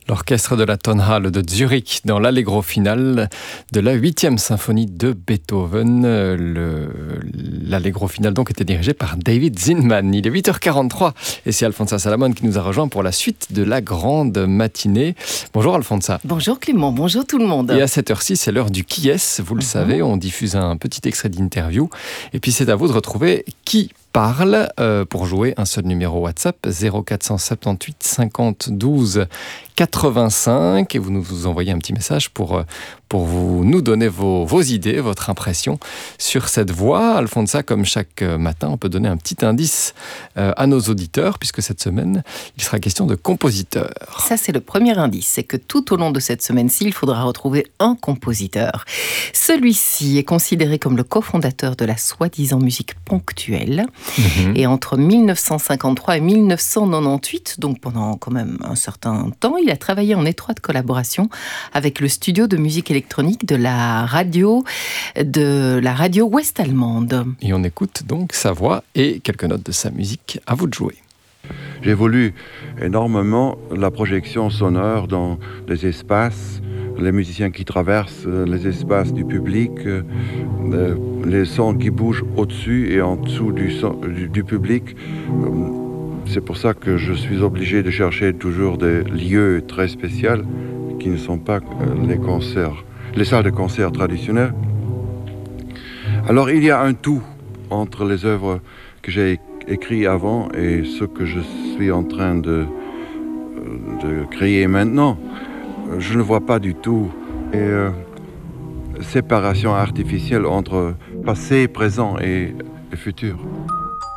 L'orchestre de la Tonhalle de Zurich dans l'Allegro final de la 8e symphonie de Beethoven. L'Allegro final donc était dirigé par David Zinman. Il est 8h43 et c'est Alfonsa Salamon qui nous a rejoint pour la suite de la grande matinée. Bonjour Alfonsa. Bonjour Clément, bonjour tout le monde. Et à cette heure-ci, c'est l'heure du qui est, vous le savez, on diffuse un petit extrait d'interview et puis c'est à vous de retrouver qui parle. Pour jouer, un seul numéro WhatsApp 0478 50 12 85 et vous nous envoyez un petit message pour vous nous donner vos idées, votre impression sur cette voix. Alfonsa, comme chaque matin, on peut donner un petit indice à nos auditeurs puisque cette semaine, il sera question de compositeurs. Ça, c'est le premier indice, c'est que tout au long de cette semaine-ci, il faudra retrouver un compositeur. Celui-ci est considéré comme le cofondateur de la soi-disant musique ponctuelle. Et entre 1953 et 1998, donc pendant quand même un certain temps, il a travaillé en étroite collaboration avec le studio de musique électronique de la radio ouest-allemande. Et on écoute donc sa voix et quelques notes de sa musique. À vous de jouer. J'évolue énormément la projection sonore dans les espaces, les musiciens qui traversent les espaces du public, les sons qui bougent au-dessus et en dessous du public. C'est pour ça que je suis obligé de chercher toujours des lieux très spéciaux qui ne sont pas les salles de concert traditionnelles. Alors il y a un tout entre les œuvres que j'ai écrites avant et ce que je suis en train de créer maintenant. Je ne vois pas du tout une séparation artificielle entre passé, présent et futur.